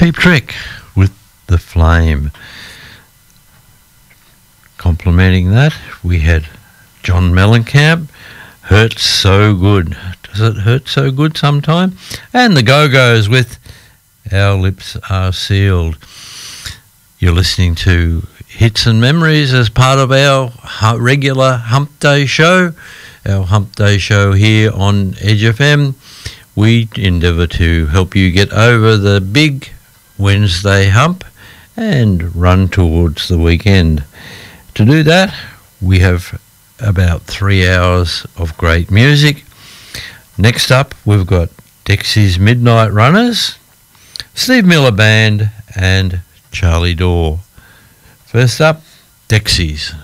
Cheap Trick with The Flame. Complementing that, we had John Mellencamp, Hurt So Good. Does it hurt so good sometime? And the Go-Go's with Our Lips Are Sealed. You're listening to Hits and Memories as part of our regular Hump Day show. Our Hump Day show here on Edge FM. We endeavour to help you get over the big Wednesday hump and run towards the weekend. To do that, we have about 3 hours of great music. Next up, we've got Dexy's Midnight Runners, Steve Miller Band and Charlie Dore. First up, Dexys.